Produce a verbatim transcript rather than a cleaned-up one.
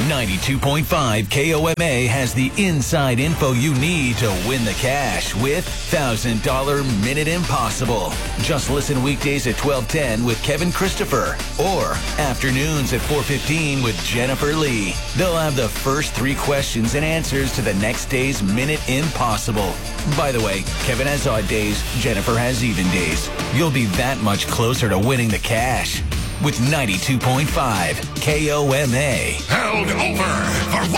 ninety-two point five K O M A has the inside info you need to win the cash with one thousand dollars Minute Impossible. Just listen weekdays at twelve ten with Kevin Christopher or afternoons at four fifteen with Jennifer Lee. They'll have the first three questions and answers to the next day's Minute Impossible. By the way, Kevin has odd days, Jennifer has even days. You'll be that much closer to winning the cash with ninety-two point five K O M A. Held over for